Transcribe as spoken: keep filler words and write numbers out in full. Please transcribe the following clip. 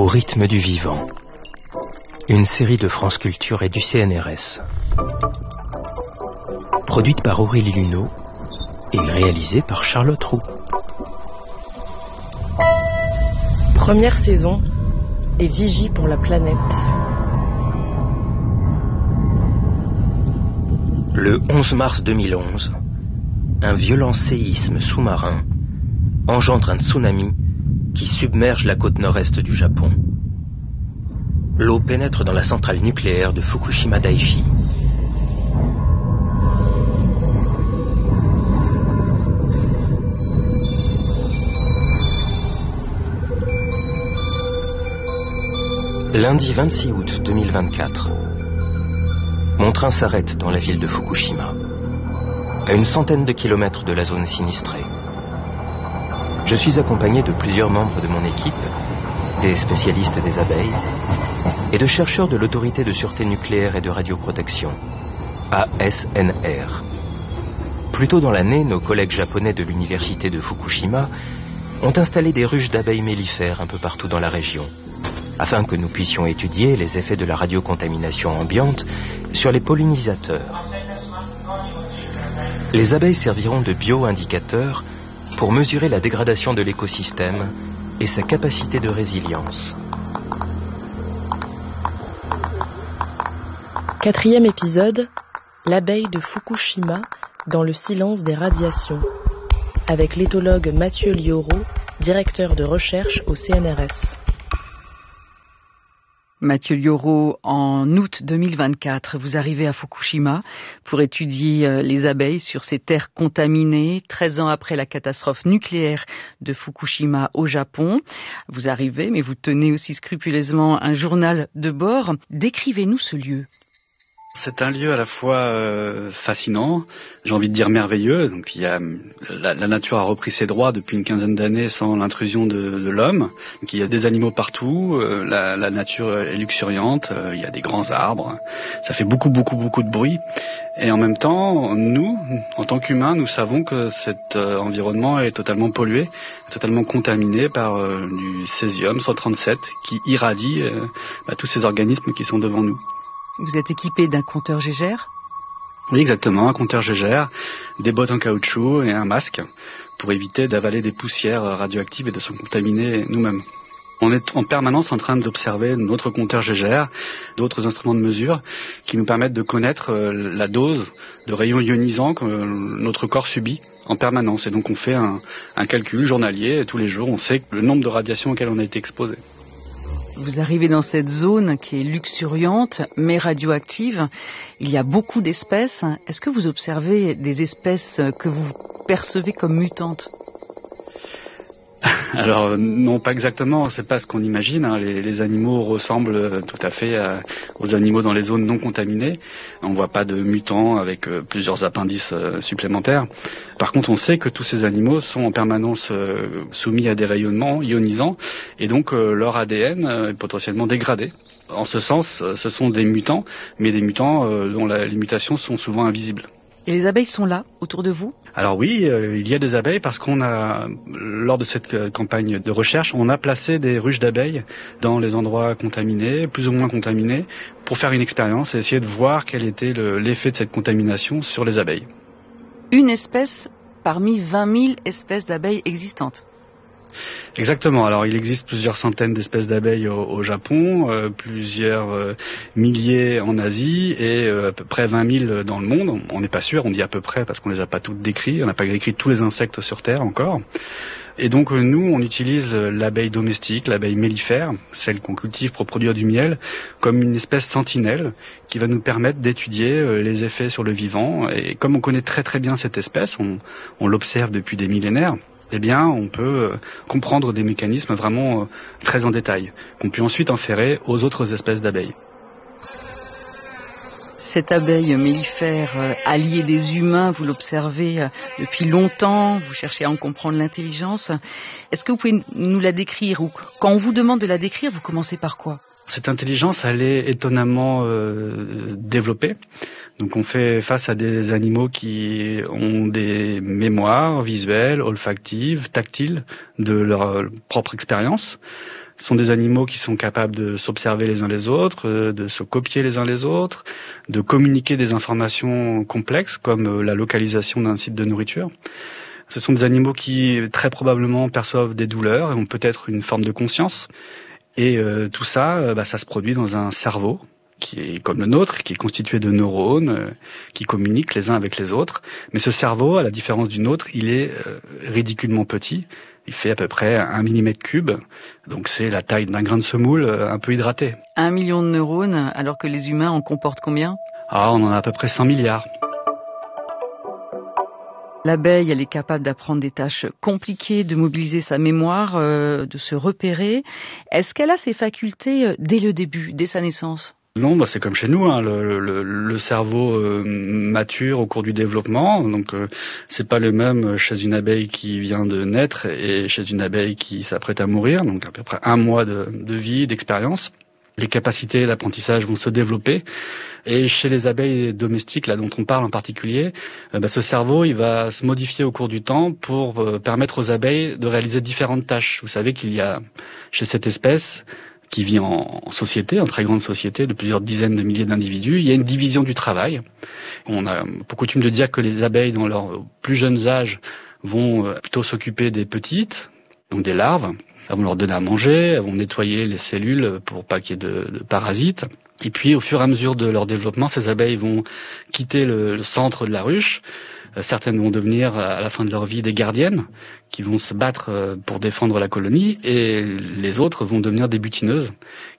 rythme du vivant. Une série de France Culture et du C N R S. Produite par Aurélie Luneau et réalisée par Charlotte Roux. Première saison, des vigies pour la planète. Le onze mars deux mille onze, un violent séisme sous-marin engendre un tsunami qui submerge la côte nord-est du Japon. L'eau pénètre dans la centrale nucléaire de Fukushima Daiichi. Lundi vingt-six août deux mille vingt-quatre, mon train s'arrête dans la ville de Fukushima, à une centaine de kilomètres de la zone sinistrée. Je suis accompagné de plusieurs membres de mon équipe, des spécialistes des abeilles et de chercheurs de l'autorité de sûreté nucléaire et de radioprotection, A S N R. Plus tôt dans l'année, nos collègues japonais de l'université de Fukushima ont installé des ruches d'abeilles mellifères un peu partout dans la région, afin que nous puissions étudier les effets de la radiocontamination ambiante sur les pollinisateurs. Les abeilles serviront de bio-indicateurs pour mesurer la dégradation de l'écosystème et sa capacité de résilience. Quatrième épisode, l'abeille de Fukushima dans le silence des radiations, avec l'éthologue Mathieu Liauraud, directeur de recherche au C N R S. Mathieu Liauraud, en août deux mille vingt-quatre, vous arrivez à Fukushima pour étudier les abeilles sur ces terres contaminées, treize ans après la catastrophe nucléaire de Fukushima au Japon. Vous arrivez, mais vous tenez aussi scrupuleusement un journal de bord. Décrivez-nous ce lieu. C'est un lieu à la fois euh, fascinant, j'ai envie de dire merveilleux. Donc il y a la, la nature a repris ses droits depuis une quinzaine d'années sans l'intrusion de, de l'homme. Donc il y a des animaux partout, euh, la, la nature est luxuriante, euh, il y a des grands arbres, ça fait beaucoup beaucoup beaucoup de bruit. Et en même temps, nous, en tant qu'humains, nous savons que cet euh, environnement est totalement pollué, totalement contaminé par euh, du césium cent trente-sept qui irradie euh, bah, tous ces organismes qui sont devant nous. Vous êtes équipé d'un compteur Geiger ? Oui, exactement, un compteur Geiger, des bottes en caoutchouc et un masque pour éviter d'avaler des poussières radioactives et de se contaminer nous-mêmes. On est en permanence en train d'observer notre compteur Geiger, d'autres instruments de mesure qui nous permettent de connaître la dose de rayons ionisants que notre corps subit en permanence. Et donc on fait un, un calcul journalier et tous les jours on sait le nombre de radiations auxquelles on a été exposé. Vous arrivez dans cette zone qui est luxuriante, mais radioactive. Il y a beaucoup d'espèces. Est-ce que vous observez des espèces que vous percevez comme mutantes ? Alors non, pas exactement, c'est pas ce qu'on imagine, hein. les, les animaux ressemblent tout à fait à, aux animaux dans les zones non contaminées. On voit pas de mutants avec euh, plusieurs appendices euh, supplémentaires. Par contre, on sait que tous ces animaux sont en permanence euh, soumis à des rayonnements ionisants et donc euh, leur A D N euh, est potentiellement dégradé. En ce sens, ce sont des mutants, mais des mutants euh, dont la, les mutations sont souvent invisibles. Et les abeilles sont là, autour de vous ? Alors oui, euh, il y a des abeilles parce qu'on a, lors de cette euh, campagne de recherche, on a placé des ruches d'abeilles dans les endroits contaminés, plus ou moins contaminés, pour faire une expérience et essayer de voir quel était le, l'effet de cette contamination sur les abeilles. Une espèce parmi vingt mille espèces d'abeilles existantes. Exactement. Alors, il existe plusieurs centaines d'espèces d'abeilles au, au Japon, euh, plusieurs euh, milliers en Asie et euh, à peu près vingt mille dans le monde. On n'est pas sûr, on dit à peu près parce qu'on les a pas toutes décrits. On n'a pas décrit tous les insectes sur Terre encore. Et donc, euh, nous, on utilise l'abeille domestique, l'abeille mellifère, celle qu'on cultive pour produire du miel, comme une espèce sentinelle qui va nous permettre d'étudier euh, les effets sur le vivant. Et comme on connaît très très bien cette espèce, on, on l'observe depuis des millénaires, eh bien, on peut comprendre des mécanismes vraiment très en détail, qu'on peut ensuite inférer aux autres espèces d'abeilles. Cette abeille mellifère euh, alliée des humains, vous l'observez euh, depuis longtemps, vous cherchez à en comprendre l'intelligence. Est-ce que vous pouvez nous la décrire ou quand on vous demande de la décrire, vous commencez par quoi ? Cette intelligence, elle est étonnamment euh, développée. Donc on fait face à des animaux qui ont des mémoires visuelles, olfactives, tactiles de leur propre expérience. Ce sont des animaux qui sont capables de s'observer les uns les autres, de se copier les uns les autres, de communiquer des informations complexes comme la localisation d'un site de nourriture. Ce sont des animaux qui très probablement perçoivent des douleurs et ont peut-être une forme de conscience. Et euh, tout ça, bah, ça se produit dans un cerveau qui est comme le nôtre, qui est constitué de neurones, euh, qui communiquent les uns avec les autres. Mais ce cerveau, à la différence du nôtre, il est euh, ridiculement petit. Il fait à peu près un millimètre cube. Donc c'est la taille d'un grain de semoule euh, un peu hydraté. Un million de neurones, alors que les humains en comportent combien ? Ah, on en a à peu près cent milliards. L'abeille, elle est capable d'apprendre des tâches compliquées, de mobiliser sa mémoire, euh, de se repérer. Est-ce qu'elle a ces facultés euh, dès le début, dès sa naissance ? Non, bah c'est comme chez nous, hein. le, le, le cerveau euh, mature au cours du développement, donc euh, c'est pas le même chez une abeille qui vient de naître et chez une abeille qui s'apprête à mourir, donc à peu près un mois de, de vie, d'expérience. Les capacités d'apprentissage vont se développer. Et chez les abeilles domestiques, là dont on parle en particulier, euh, bah, ce cerveau il va se modifier au cours du temps pour euh, permettre aux abeilles de réaliser différentes tâches. Vous savez qu'il y a chez cette espèce qui vit en, en société, en très grande société de plusieurs dizaines de milliers d'individus, il y a une division du travail. On a pour coutume de dire que les abeilles dans leurs plus jeunes âges vont euh, plutôt s'occuper des petites, donc des larves. Elles vont leur donner à manger, elles vont nettoyer les cellules pour pas qu'il y ait de, de parasites. Et puis, au fur et à mesure de leur développement, ces abeilles vont quitter le, le centre de la ruche. Euh, certaines vont devenir, à la fin de leur vie, des gardiennes qui vont se battre pour défendre la colonie. Et les autres vont devenir des butineuses